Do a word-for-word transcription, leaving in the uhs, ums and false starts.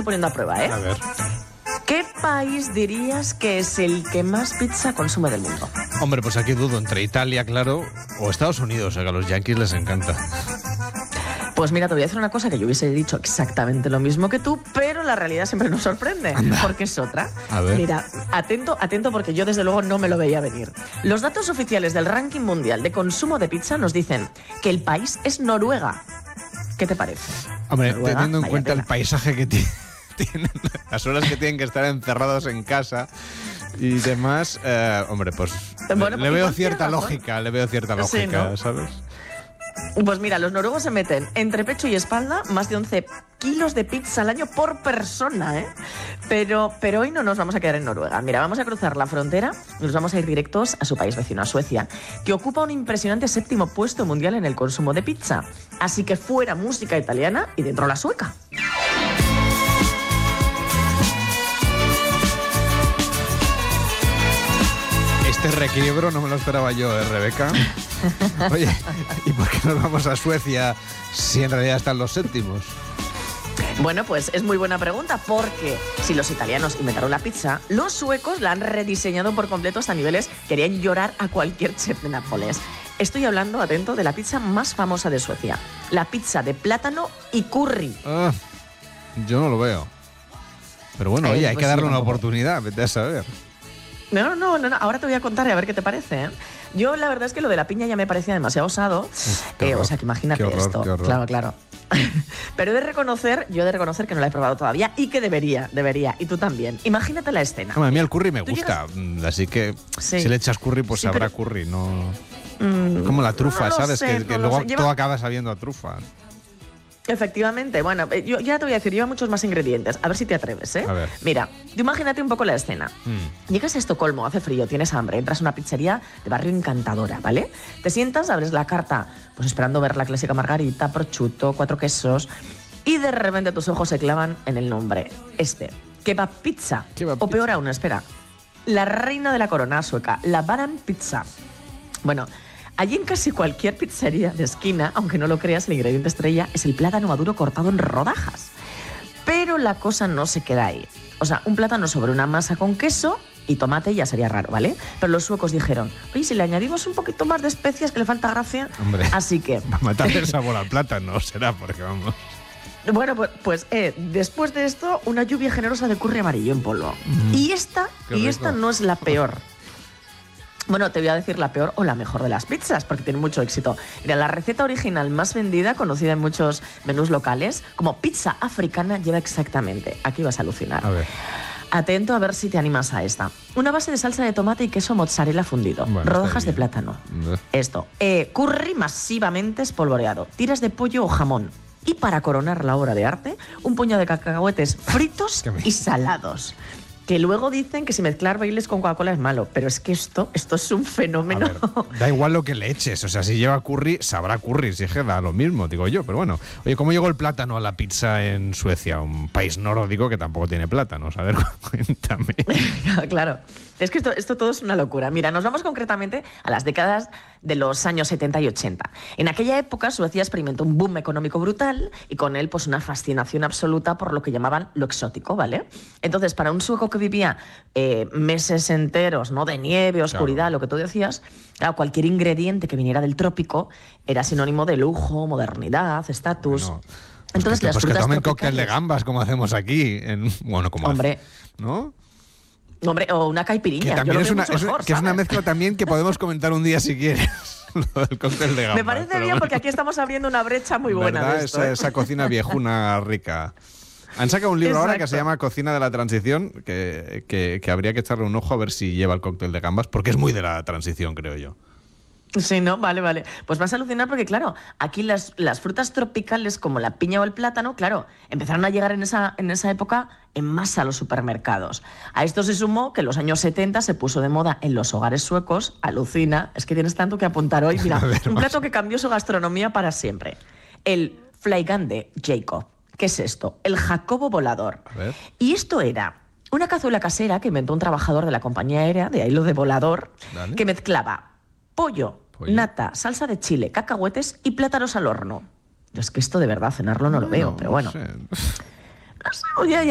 estoy poniendo a prueba, ¿eh? A ver. ¿Qué país dirías que es el que más pizza consume del mundo? Hombre, pues aquí dudo entre Italia, claro, o Estados Unidos, que a los yanquis les encanta. Pues mira, te voy a decir una cosa que yo hubiese dicho exactamente lo mismo que tú, pero la realidad siempre nos sorprende, Anda. porque es otra. A ver. Mira, atento, atento, porque yo desde luego no me lo veía venir. Los datos oficiales del ranking mundial de consumo de pizza nos dicen que el país es Noruega. ¿Qué te parece? Hombre, Noruega, teniendo en vaya cuenta tela. el paisaje que tiene, tienen, las horas que tienen que estar encerrados en casa y demás, eh, hombre, pues Bueno, le, le pues veo igual cierta tienes razón. lógica, le veo cierta Sí, lógica, ¿no? ¿sabes? Pues mira, los noruegos se meten entre pecho y espalda más de once kilos de pizza al año por persona, ¿eh? Pero, pero hoy no nos vamos a quedar en Noruega. Mira, vamos a cruzar la frontera y nos vamos a ir directos a su país vecino, a Suecia, que ocupa un impresionante séptimo puesto mundial en el consumo de pizza. Así que fuera música italiana y dentro la sueca. Este requiebro no me lo esperaba yo, ¿eh, Rebeca? Oye, ¿y por qué nos vamos a Suecia si en realidad están los séptimos? Bueno, pues es muy buena pregunta, porque si los italianos inventaron la pizza, los suecos la han rediseñado por completo hasta niveles que harían llorar a cualquier chef de Nápoles. Estoy hablando, atento, de la pizza más famosa de Suecia, la pizza de plátano y curry. Ah, yo no lo veo. Pero bueno, Eh, oye, hay pues que darle yo una tampoco. oportunidad, vete a saber. No, no, no, no, ahora te voy a contar y a ver qué te parece, ¿eh? Yo la verdad es que lo de la piña ya me parecía demasiado osado. qué Eh, o horror, sea, que imagínate qué horror, esto. qué horror. Claro, claro. Pero he de reconocer, yo he de reconocer que no la he probado todavía y que debería, debería. Y tú también. Imagínate la escena. Hombre, a mí el curry me Tú gusta, mm, así que Sí. si le echas curry, pues Sí, sabrá pero- curry, no... Mm, Como la trufa, no lo ¿sabes? sé, que no que lo luego sé. Lleva- todo acaba sabiendo a trufa. Efectivamente, bueno, eh, yo ya te voy a decir, lleva muchos más ingredientes. A ver si te atreves, ¿eh? A ver. Mira, tú imagínate un poco la escena. Mm. Llegas a Estocolmo, hace frío, tienes hambre, entras a una pizzería de barrio encantadora, ¿vale? Te sientas, abres la carta, pues esperando ver la clásica margarita, prosciutto, cuatro quesos, y de repente tus ojos se clavan en el nombre. Este, Kebab Pizza. Kebab o peor Pizza. aún, espera, la reina de la corona sueca, la Baran Pizza. Bueno, allí en casi cualquier pizzería de esquina, aunque no lo creas, el ingrediente estrella es el plátano maduro cortado en rodajas. Pero la cosa no se queda ahí. O sea, un plátano sobre una masa con queso y tomate ya sería raro, ¿vale? Pero los suecos dijeron, oye, si le añadimos un poquito más de especias que le falta gracia. Hombre. Así que, Va a matarle el sabor al plátano, será, porque vamos... bueno, pues, pues eh, después de esto, una lluvia generosa de curry amarillo en polvo. Mm. Y esta, Qué y rico. esta no es la peor. Bueno, te voy a decir la peor o la mejor de las pizzas, porque tiene mucho éxito. Mira, la receta original más vendida, conocida en muchos menús locales, como pizza africana, lleva exactamente, aquí vas a alucinar. A ver. Atento a ver si te animas a esta. Una base de salsa de tomate y queso mozzarella fundido, Bueno, rodajas está de bien. plátano. Eh. Esto, eh, curry masivamente espolvoreado, tiras de pollo o jamón. Y para coronar la obra de arte, un puñado de cacahuetes fritos ¿Qué me- y salados. Que luego dicen que si mezclar bailes con Coca-Cola es malo, pero es que esto, esto es un A fenómeno. ver, da igual lo que le eches, o sea, si lleva curry, sabrá curry, si es que da lo mismo, digo yo, pero bueno. Oye, ¿cómo llegó el plátano a la pizza en Suecia? Un país nórdico que tampoco tiene plátanos, a ver, cuéntame. Claro, es que esto, esto todo es una locura. Mira, nos vamos concretamente a las décadas de los años setenta y ochenta. En aquella época Suecia experimentó un boom económico brutal y con él pues una fascinación absoluta por lo que llamaban lo exótico, ¿vale? Entonces, para un sueco que vivía eh, meses enteros, ¿no?, de nieve, oscuridad, Claro. lo que tú decías, claro, cualquier ingrediente que viniera del trópico era sinónimo de lujo, modernidad, estatus. Bueno, pues Entonces, que, las pues que frutas tomen cóctel de tropicales- gambas, como hacemos aquí. En, bueno, como Hombre. hace- ¿no? Hombre, o una caipirinha. Que yo también lo es veo una, mucho es- mejor, que es una ¿sabes? mezcla también que podemos comentar un día si quieres. Lo del cóctel de gambas. Me parece pero bien bueno. porque aquí estamos abriendo una brecha muy buena ¿Verdad? de esto, esa, ¿eh? esa cocina viejuna rica. Han sacado un libro ahora que Exacto. se llama Cocina de la Transición, que, que, que habría que echarle un ojo a ver si lleva el cóctel de gambas, porque es muy de la transición, creo yo. Sí, ¿no? Vale, vale. Pues vas a alucinar porque, claro, aquí las, las frutas tropicales como la piña o el plátano, claro, empezaron a llegar en esa, en esa época en masa a los supermercados. A esto se sumó que en los años setenta se puso de moda en los hogares suecos. Alucina, es que tienes tanto que apuntar hoy. Mira, A ver, un vamos. plato que cambió su gastronomía para siempre. El Flygande Jacob. ¿Qué es esto? El Jacobo volador. A ver. Y esto era una cazuela casera que inventó un trabajador de la compañía aérea, de ahí lo de volador, Dale. que mezclaba pollo, Pollo. nata, salsa de chile, cacahuetes y plátanos al horno. Yo es que esto de verdad cenarlo no lo veo, pero bueno. sé. No sé, oye,